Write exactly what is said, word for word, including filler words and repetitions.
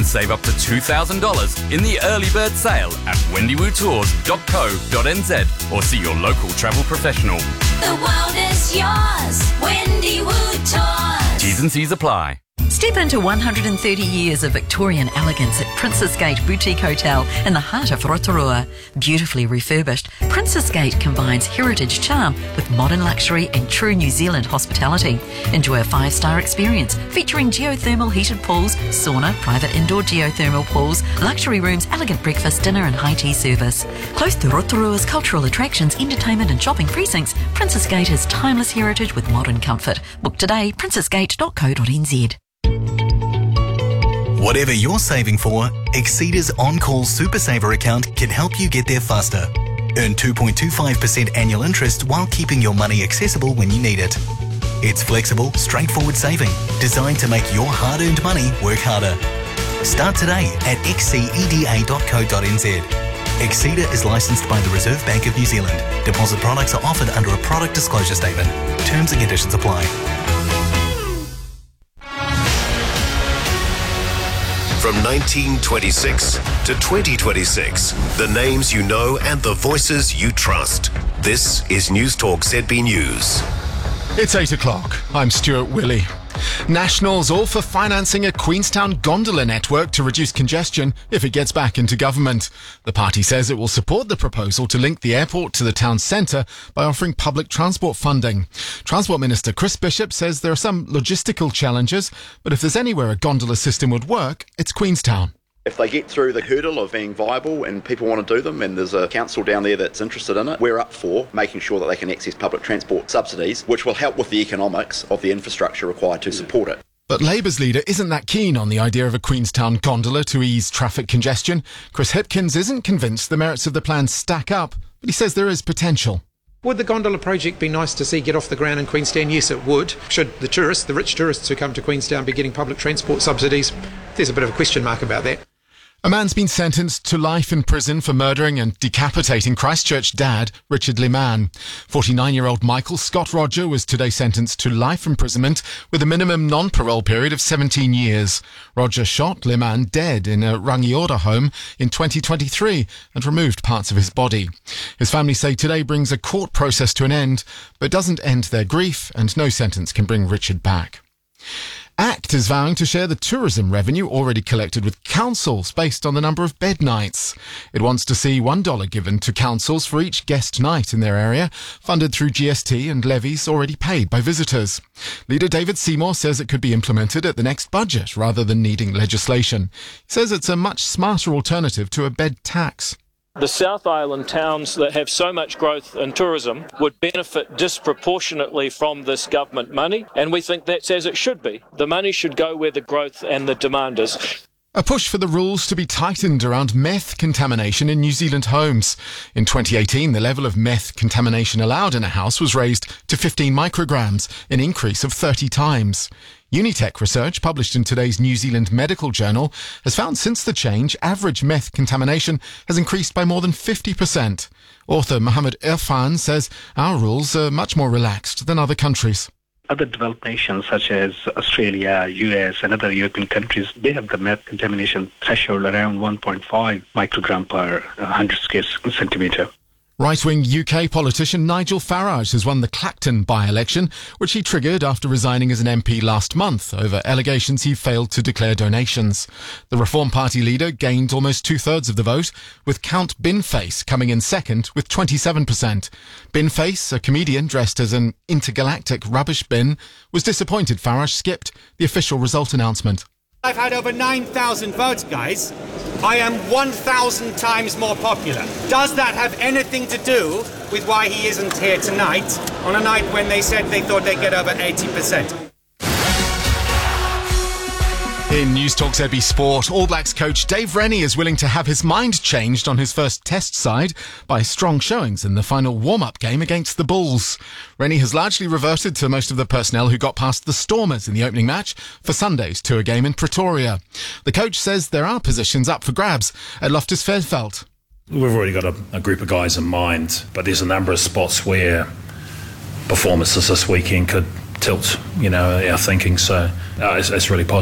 save up to two thousand dollars in the early bird sale at wendy woo tours dot co dot n z or see your local travel professional. The world is yours. Wendy Woo Tours. T's and C's apply. Step into one hundred thirty years of Victorian elegance at Princess Gate Boutique Hotel in the heart of Rotorua. Beautifully refurbished, Princess Gate combines heritage charm with modern luxury and true New Zealand hospitality. Enjoy a five-star experience featuring geothermal heated pools, sauna, private indoor geothermal pools, luxury rooms, elegant breakfast, dinner and high tea service. Close to Rotorua's cultural attractions, entertainment and shopping precincts, Princess Gate has timeless heritage with modern comfort. Book today, princess gate dot co dot n z. Whatever you're saving for, Exceda's On-Call Super Saver account can help you get there faster. Earn two point two five percent annual interest while keeping your money accessible when you need it. It's flexible, straightforward saving, designed to make your hard-earned money work harder. Start today at exceda dot co dot n z. Exceda is licensed by the Reserve Bank of New Zealand. Deposit products are offered under a product disclosure statement. Terms and conditions apply. From nineteen twenty-six to twenty twenty-six, the names you know and the voices you trust. This is News Talk Z B News. It's eight o'clock. I'm Stuart Willey. Nationals all for financing a Queenstown gondola network to reduce congestion if it gets back into government. The party says it will support the proposal to link the airport to the town centre by offering public transport funding. Transport Minister Chris Bishop says there are some logistical challenges, but if there's anywhere a gondola system would work, it's Queenstown. If they get through the hurdle of being viable and people want to do them and there's a council down there that's interested in it, we're up for making sure that they can access public transport subsidies, which will help with the economics of the infrastructure required to support it. But Labour's leader isn't that keen on the idea of a Queenstown gondola to ease traffic congestion. Chris Hipkins isn't convinced the merits of the plan stack up, but he says there is potential. Would the gondola project be nice to see get off the ground in Queenstown? Yes, it would. Should the tourists, the rich tourists who come to Queenstown, be getting public transport subsidies? There's a bit of a question mark about that. A man's been sentenced to life in prison for murdering and decapitating Christchurch dad, Richard Leman. forty-nine-year-old Michael Scott Roger was today sentenced to life imprisonment with a minimum non-parole period of seventeen years. Roger shot Leman dead in a Rangiora home in twenty twenty-three and removed parts of his body. His family say today brings a court process to an end, but doesn't end their grief, and no sentence can bring Richard back. ACT is vowing to share the tourism revenue already collected with councils based on the number of bed nights. It wants to see one dollar given to councils for each guest night in their area, funded through G S T and levies already paid by visitors. Leader David Seymour says it could be implemented at the next budget rather than needing legislation. He says it's a much smarter alternative to a bed tax. The South Island towns that have so much growth in tourism would benefit disproportionately from this government money, and we think that's as it should be. The money should go where the growth and the demand is. A push for the rules to be tightened around meth contamination in New Zealand homes. In twenty eighteen, the level of meth contamination allowed in a house was raised to fifteen micrograms, an increase of thirty times. Unitech research published in today's New Zealand Medical Journal has found since the change, average meth contamination has increased by more than fifty percent. Author Mohammed Irfan says our rules are much more relaxed than other countries. Other developed nations such as Australia, U S and other European countries, they have the meth contamination threshold around one point five microgram per one hundred square centimetre. Right-wing U K politician Nigel Farage has won the Clacton by-election, which he triggered after resigning as an M P last month over allegations he failed to declare donations. The Reform Party leader gained almost two-thirds of the vote, with Count Binface coming in second with twenty-seven percent. Binface, a comedian dressed as an intergalactic rubbish bin, was disappointed Farage skipped the official result announcement. I've had over nine thousand votes, guys. I am one thousand times more popular. Does that have anything to do with why he isn't here tonight, on a night when they said they thought they'd get over eighty percent? In News Talk Z B Sport, All Blacks coach Dave Rennie is willing to have his mind changed on his first test side by strong showings in the final warm-up game against the Bulls. Rennie has largely reverted to most of the personnel who got past the Stormers in the opening match for Sunday's tour game in Pretoria. The coach says there are positions up for grabs at Loftus Veerveld. We've already got a, a group of guys in mind, but there's a number of spots where performances this weekend could tilt, you know, our thinking. So uh, it's, it's really positive.